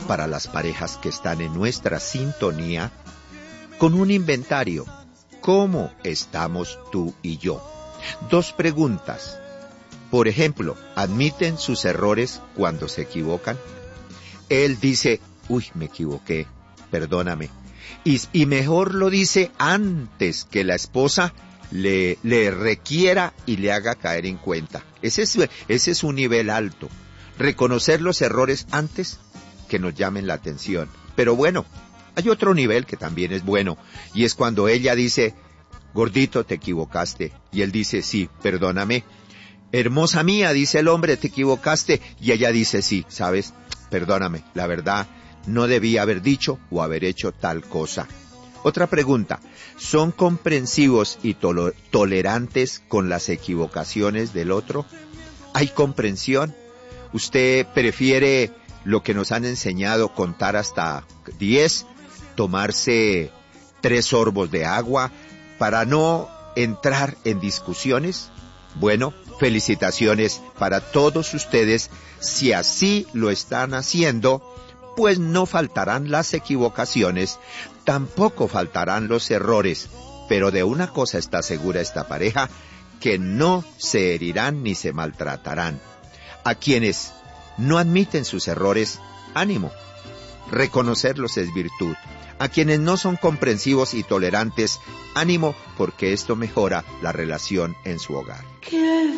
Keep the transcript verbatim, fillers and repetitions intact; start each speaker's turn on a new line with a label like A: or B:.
A: para las parejas que están en nuestra sintonía con un inventario. ¿Cómo estamos tú y yo? Dos preguntas. Por ejemplo, ¿admiten sus errores cuando se equivocan? Él dice, uy, me equivoqué, perdóname. Y, y mejor lo dice antes que la esposa le, le requiera y le haga caer en cuenta. Ese es, ese es un nivel alto. Reconocer los errores antes que nos llamen la atención. Pero bueno, hay otro nivel que también es bueno, y es cuando ella dice, gordito, te equivocaste. Y él dice, sí, perdóname. Hermosa mía, dice el hombre, te equivocaste. Y ella dice, sí, ¿sabes? Perdóname, la verdad, no debía haber dicho o haber hecho tal cosa. Otra pregunta, ¿son comprensivos y tolo- tolerantes con las equivocaciones del otro? ¿Hay comprensión? ¿Usted prefiere lo que nos han enseñado, contar hasta diez, tomarse tres sorbos de agua para no entrar en discusiones? Bueno, felicitaciones para todos ustedes. Si así lo están haciendo, pues no faltarán las equivocaciones, tampoco faltarán los errores, pero de una cosa está segura esta pareja, que no se herirán ni se maltratarán. A quienes no admiten sus errores, ánimo, reconocerlos es virtud. A quienes no son comprensivos y tolerantes, ánimo, porque esto mejora la relación en su hogar.